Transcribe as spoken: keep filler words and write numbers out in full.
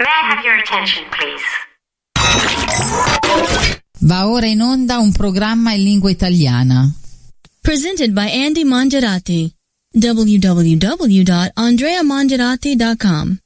May I have your attention, please? Va ora in onda un programma in lingua italiana. Presented by Andy Mangiarati. w w w dot andrea mangiarati dot com